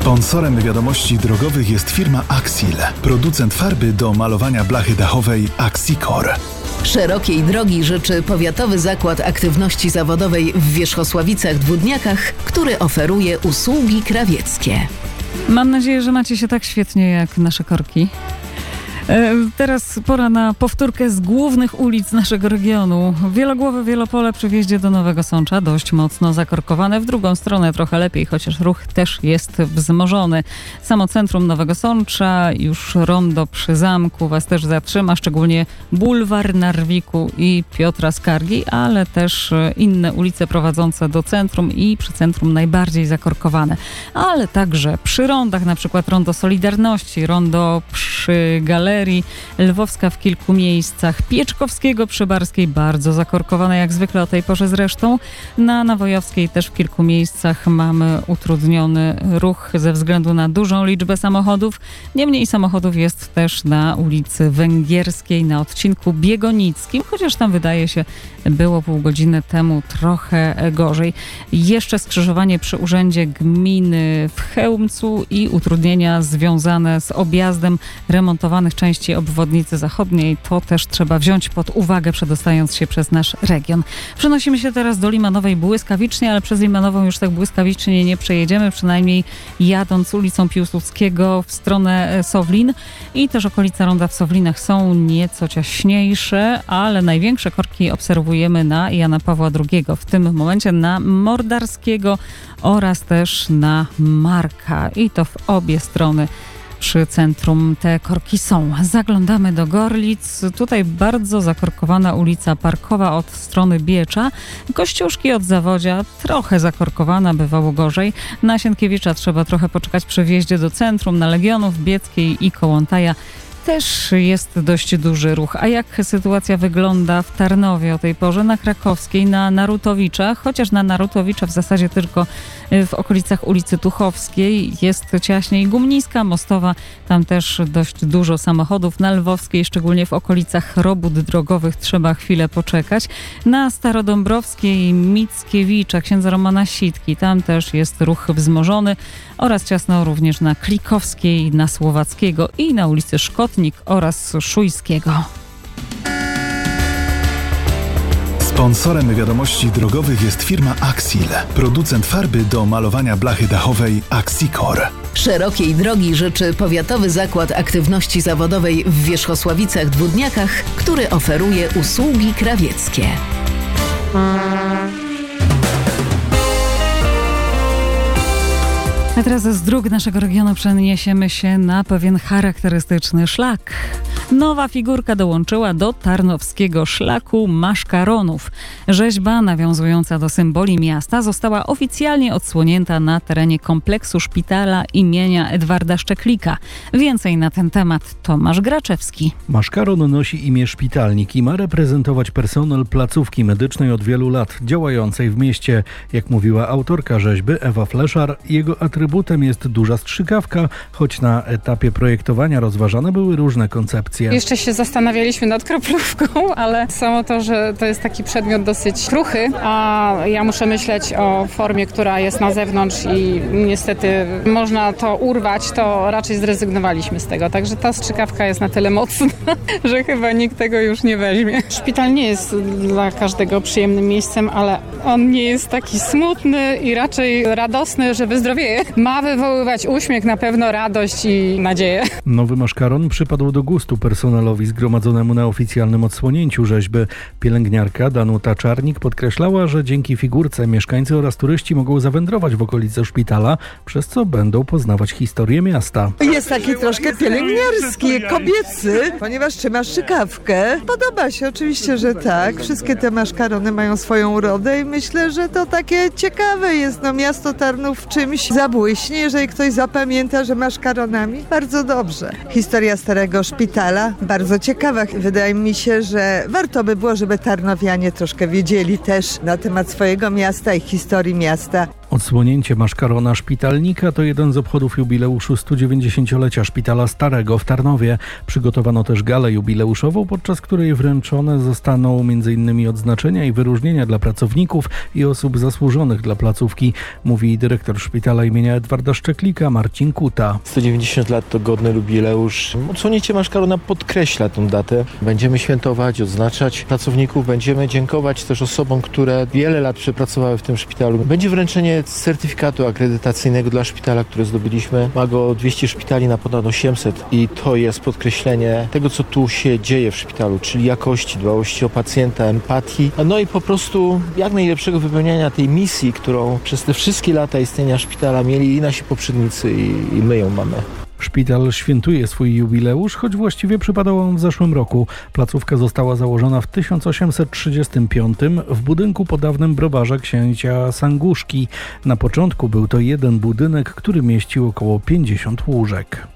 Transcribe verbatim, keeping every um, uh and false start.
Sponsorem wiadomości drogowych jest firma Axil, producent farby do malowania blachy dachowej Axicor. Szerokiej drogi życzy Powiatowy Zakład Aktywności Zawodowej w Wierzchosławicach-Dwódniakach, który oferuje usługi krawieckie. Mam nadzieję, że macie się tak świetnie jak nasze korki. Teraz pora na powtórkę z głównych ulic naszego regionu. Wielogłowe Wielopole przy wjeździe do Nowego Sącza dość mocno zakorkowane. W drugą stronę trochę lepiej, chociaż ruch też jest wzmożony. Samo centrum Nowego Sącza, już rondo przy zamku was też zatrzyma, szczególnie bulwar Narwiku i Piotra Skargi, ale też inne ulice prowadzące do centrum i przy centrum najbardziej zakorkowane. Ale także przy rondach, na przykład rondo Solidarności, rondo przy Galerii Lwowska w kilku miejscach, Pieczkowskiego przy Barskiej bardzo zakorkowane jak zwykle o tej porze zresztą. Na Nawojowskiej też w kilku miejscach mamy utrudniony ruch ze względu na dużą liczbę samochodów. Niemniej samochodów jest też na ulicy Węgierskiej na odcinku Biegonickim, chociaż tam wydaje się było pół godziny temu trochę gorzej. Jeszcze skrzyżowanie przy Urzędzie Gminy w Chełmcu i utrudnienia związane z objazdem remontowanych części obwodnicy zachodniej. To też trzeba wziąć pod uwagę, przedostając się przez nasz region. Przenosimy się teraz do Limanowej błyskawicznie, ale przez Limanową już tak błyskawicznie nie przejedziemy, przynajmniej jadąc ulicą Piłsudskiego w stronę Sowlin. I też okolice ronda w Sowlinach są nieco ciaśniejsze, ale największe korki obserwujemy na Jana Pawła drugiego. W tym momencie na Mordarskiego oraz też na Marka. I to w obie strony przy centrum te korki są. Zaglądamy do Gorlic. Tutaj bardzo zakorkowana ulica Parkowa od strony Biecza. Kościuszki od Zawodzia trochę zakorkowana, bywało gorzej. Na Sienkiewicza trzeba trochę poczekać przy wjeździe do centrum. Na Legionów, Bieckiej i Kołątaja też jest dość duży ruch. A jak sytuacja wygląda w Tarnowie o tej porze? Na Krakowskiej, na Narutowicza, chociaż na Narutowicza w zasadzie tylko w okolicach ulicy Tuchowskiej jest ciaśniej. Gumniska, Mostowa, tam też dość dużo samochodów. Na Lwowskiej, szczególnie w okolicach robót drogowych, trzeba chwilę poczekać. Na Starodąbrowskiej, Mickiewicza, księdza Romana Sitki, tam też jest ruch wzmożony oraz ciasno również na Klikowskiej, na Słowackiego i na ulicy Szkotnik oraz Szujskiego. Sponsorem wiadomości drogowych jest firma Axil, producent farby do malowania blachy dachowej Axicor. Szerokiej drogi życzy Powiatowy Zakład Aktywności Zawodowej w Wierzchosławicach-Dwódniakach, który oferuje usługi krawieckie. A teraz z dróg naszego regionu przeniesiemy się na pewien charakterystyczny szlak. Nowa figurka dołączyła do tarnowskiego szlaku maszkaronów. Rzeźba nawiązująca do symboli miasta została oficjalnie odsłonięta na terenie kompleksu szpitala imienia Edwarda Szczeklika. Więcej na ten temat Tomasz Graczewski. Maszkaron nosi imię Szpitalnik i ma reprezentować personel placówki medycznej od wielu lat, działającej w mieście. Jak mówiła autorka rzeźby Ewa Fleszar, jego atrybutem jest duża strzykawka, choć na etapie projektowania rozważane były różne koncepcje. Jeszcze się zastanawialiśmy nad kroplówką, ale samo to, że to jest taki przedmiot dosyć kruchy, a ja muszę myśleć o formie, która jest na zewnątrz i niestety można to urwać, to raczej zrezygnowaliśmy z tego. Także ta strzykawka jest na tyle mocna, że chyba nikt tego już nie weźmie. Szpital nie jest dla każdego przyjemnym miejscem, ale on nie jest taki smutny i raczej radosny, że wyzdrowieje. Ma wywoływać uśmiech, na pewno radość i nadzieję. Nowy maszkaron przypadł do gustu personelowi zgromadzonemu na oficjalnym odsłonięciu rzeźby. Pielęgniarka Danuta Czarnik podkreślała, że dzięki figurce mieszkańcy oraz turyści mogą zawędrować w okolice szpitala, przez co będą poznawać historię miasta. Jest taki troszkę pielęgniarski, kobiecy, ponieważ trzyma strzykawkę. Podoba się, oczywiście, że tak. Wszystkie te maszkarony mają swoją urodę i myślę, że to takie ciekawe jest. No, miasto Tarnów w czymś zabłyśnie, jeżeli ktoś zapamięta, że maszkaronami. Bardzo dobrze. Historia starego szpitala, bardzo ciekawa. Wydaje mi się, że warto by było, żeby tarnowianie troszkę wiedzieli też na temat swojego miasta i historii miasta. Odsłonięcie maszkarona szpitalnika to jeden z obchodów jubileuszu stu dziewięćdziesięciolecia Szpitala Starego w Tarnowie. Przygotowano też galę jubileuszową, podczas której wręczone zostaną m.in. odznaczenia i wyróżnienia dla pracowników i osób zasłużonych dla placówki, mówi dyrektor szpitala imienia Edwarda Szczeklika Marcin Kuta. sto dziewięćdziesiąt lat to godny jubileusz. Odsłonięcie maszkarona podkreśla tę datę. Będziemy świętować, odznaczać pracowników, będziemy dziękować też osobom, które wiele lat przepracowały w tym szpitalu. Będzie wręczenie certyfikatu akredytacyjnego dla szpitala, które zdobyliśmy. Ma go dwieście szpitali na ponad osiemset i to jest podkreślenie tego, co tu się dzieje w szpitalu, czyli jakości, dbałości o pacjenta, empatii, no i po prostu jak najlepszego wypełniania tej misji, którą przez te wszystkie lata istnienia szpitala mieli i nasi poprzednicy i, i my ją mamy. Szpital świętuje swój jubileusz, choć właściwie przypadał on w zeszłym roku. Placówka została założona w tysiąc osiemset trzydziestym piątym w budynku po dawnym browarze księcia Sanguszki. Na początku był to jeden budynek, który mieścił około pięćdziesiąt łóżek.